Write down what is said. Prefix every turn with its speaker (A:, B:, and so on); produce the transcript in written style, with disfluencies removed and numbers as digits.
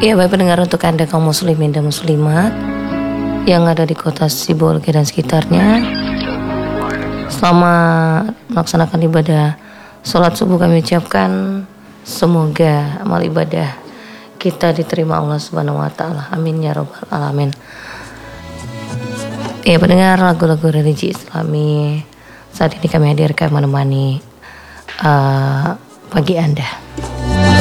A: Ya, baik pendengar, untuk Anda kaum muslimin dan muslimat yang ada di kota Sibolga dan sekitarnya, selamat melaksanakan ibadah sholat subuh. Kami ucapkan semoga amal ibadah kita diterima Allah Subhanahu wa taala. Amin ya rabbal alamin. Ya, pendengar, lagu-lagu religi Islami saat ini kami hadirkan menemani pagi Anda.